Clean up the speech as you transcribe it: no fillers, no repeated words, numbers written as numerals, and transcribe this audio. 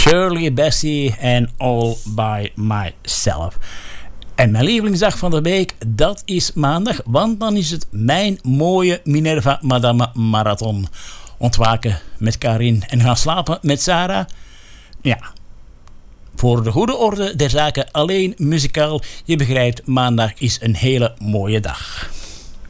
Shirley Bassey en All By Myself. En mijn lievelingsdag van de week, dat is maandag, want dan is het mijn mooie Minerva Madame Marathon. Ontwaken met Karin en gaan slapen met Sarah. Ja, voor de goede orde der zaken alleen muzikaal. Je begrijpt, maandag is een hele mooie dag.